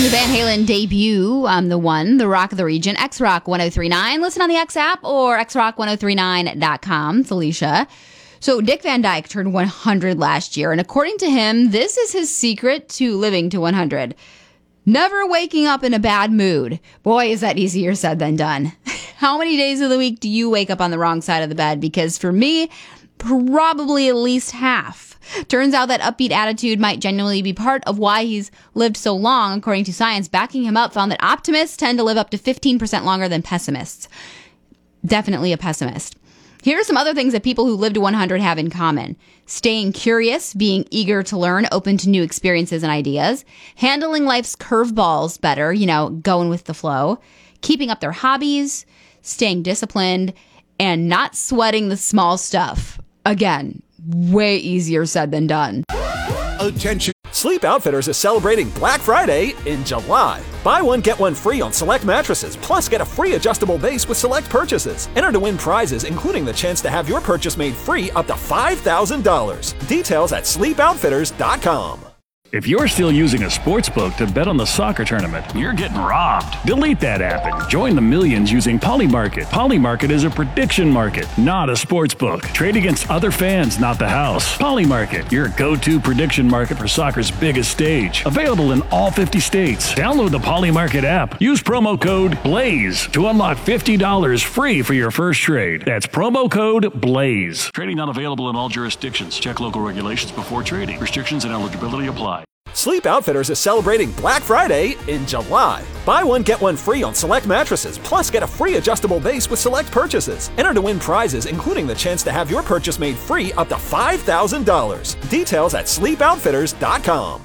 The Van Halen debut, The One, the Rock of the Region, X-Rock 1039. Listen on the X app or xrock1039.com. It's Alicia. So Dick Van Dyke turned 100 last year, and according to him, this is his secret to living to 100. Never waking up in a bad mood. Boy, is that easier said than done. How many days of the week do you wake up on the wrong side of the bed? Because for me, probably at least half. Turns out that upbeat attitude might genuinely be part of why he's lived so long. According to science, backing him up found that optimists tend to live up to 15% longer than pessimists. Definitely a pessimist. Here are some other things that people who live to 100 have in common. Staying curious, being eager to learn, open to new experiences and ideas, handling life's curveballs better, going with the flow, keeping up their hobbies, staying disciplined, and not sweating the small stuff. Again, way easier said than done. Attention. Sleep Outfitters is celebrating Black Friday in July. Buy one, get one free on select mattresses, plus get a free adjustable base with select purchases. Enter to win prizes, including the chance to have your purchase made free up to $5,000. Details at sleepoutfitters.com. If you're still using a sports book to bet on the soccer tournament, you're getting robbed. Delete that app and join the millions using Polymarket. Polymarket is a prediction market, not a sports book. Trade against other fans, not the house. Polymarket, your go-to prediction market for soccer's biggest stage. Available in all 50 states. Download the Polymarket app. Use promo code BLAZE to unlock $50 free for your first trade. That's promo code BLAZE. Trading not available in all jurisdictions. Check local regulations before trading. Restrictions and eligibility apply. Sleep Outfitters is celebrating Black Friday in July. Buy one, get one free on select mattresses, plus get a free adjustable base with select purchases. Enter to win prizes, including the chance to have your purchase made free up to $5,000. Details at sleepoutfitters.com.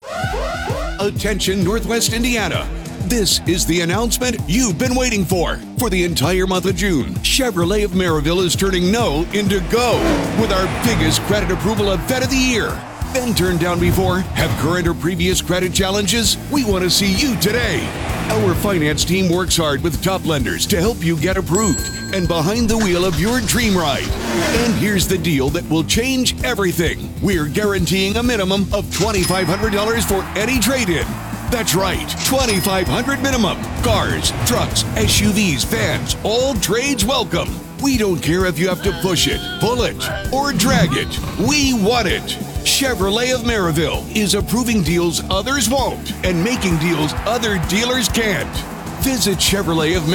Attention, Northwest Indiana. This is the announcement you've been waiting for. For the entire month of June, Chevrolet of Maryville is turning no into go with our biggest credit approval event of the year. Been turned down before? Have current or previous credit challenges? We want to see you today. Our finance team works hard with top lenders to help you get approved and behind the wheel of your dream ride. And here's the deal that will change everything. We're guaranteeing a minimum of $2,500 for any trade-in. That's right, $2,500 minimum. Cars, trucks, SUVs, vans, all trades welcome. We don't care if you have to push it, pull it, or drag it. We want it. Chevrolet of Maryville is approving deals others won't and making deals other dealers can't. Visit Chevrolet of